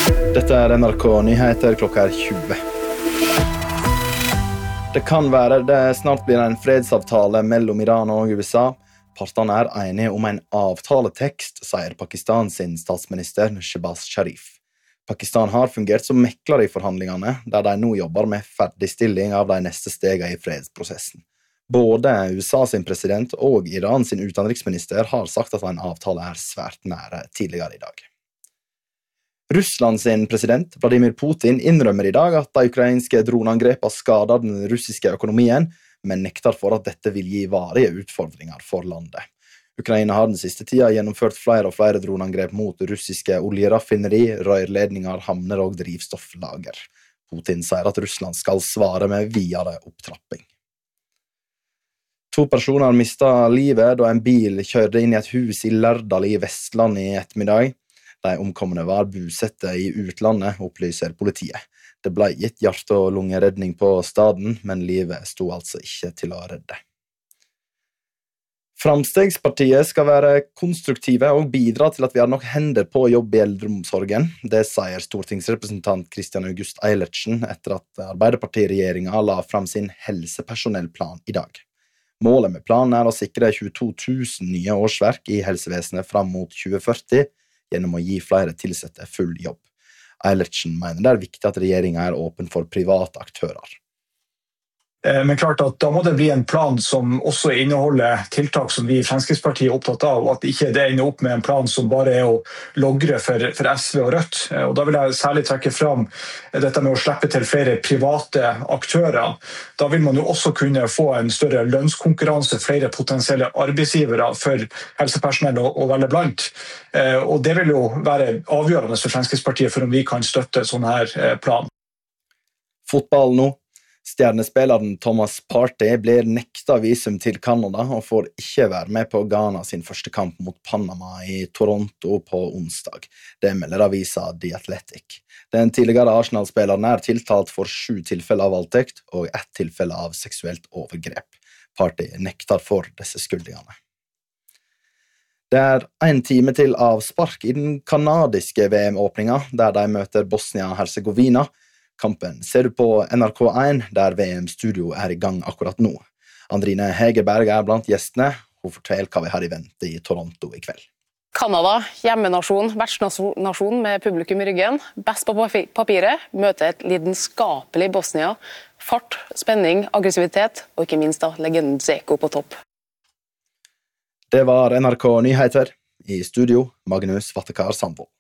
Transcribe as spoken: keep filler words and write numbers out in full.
Dette er N R K Nyheter, klokka er tjue. Det kan være det snart blir en fredsavtale mellom Iran og U S A. Partene er enige om en avtaletekst, sier Pakistan sin statsminister Shehbaz Sharif. Pakistan har fungert som mekler i forhandlingene, der de nå jobber med ferdigstilling av de neste stegene i fredsprosessen. Både U S A sin president og Iran sin utenriksminister har sagt at en avtale er svært nære tidligere i dag. Russland sin president Vladimir Putin innrømmer i dag at de ukrainske droneangrepene skader den russiske økonomien, men nekter for at dette vil gi varige utfordringer for landet. Ukraina har den siste tida gjennomført flere og flere droneangrep mot russiske oljeraffineri, rørledninger, havner og drivstofflager. Putin sier at Russland skal svare med videre opptrapping. To personer mistet livet da en bil kjørte inn i et hus i Lærdal i Vestland i ettermiddag. De omkomne var bosette i utlandet, opplyser politiet. Det ble gitt hjerte- og lungeredning på staden, men livet sto altså ikke til å redde. Framstegspartiet skal være konstruktive og bidra til at vi har nok hender på å jobbe i eldreomsorgen. Det sier stortingsrepresentant Kristian August Eilertsen etter at Arbeiderpartiregjeringen la fram sin helsepersonellplan i dag. Målet med planen er å sikre tjueto tusen nye årsverk i helsevesenet fram mot tjue førti, gjennom å gi flere tilsette full jobb. Eilertsen mener det er viktig at regjeringen er åpen for private aktører. Men klart at da må det bli en plan som også inneholder tiltak som vi i Fremskrittspartiet er opptatt av, og at ikke det ender opp med en plan som bare er å logre for, for S V og Rødt. Og da vil jeg særlig trekke fram dette med å slippe til flere private aktører. Da vil man jo også kunne få en større lønnskonkurranse, flere potensielle arbeidsgivere for helsepersonell å, å velge blant. Og det vil jo være avgjørende for Fremskrittspartiet for om vi kan støtte sånn her plan. Fotball nå. Stjernespilleren Thomas Partey blir nekta visum til Canada og får ikke være med på Ghana sin første kamp mot Panama i Toronto på onsdag. Det melder avisa The Athletic. Den tidligere Arsenal-spilleren er tiltalt for sju tilfeller av voldtekt og ett tilfelle av seksuelt overgrep. Partey nekter for disse skyldningene. Det er en time til avspark i den kanadiske V M-åpninga, der de møter Bosnia-Herzegovina. Kampen ser du på N R K én, der V M-studio er i gang akkurat nå. Andrine Hegerberg er blant gjestene. Hun forteller hva vi har i vente i Toronto i kveld. Kanada, hjemmenasjon, vertsnasjon med publikum i ryggen. Best på papiret, møter et lidenskapelig Bosnia. Fart, spenning, aggressivitet, og ikke minst da, legenden Zeko på topp. Det var N R K Nyheter. I studio, Magnus Vattekar Sandvold.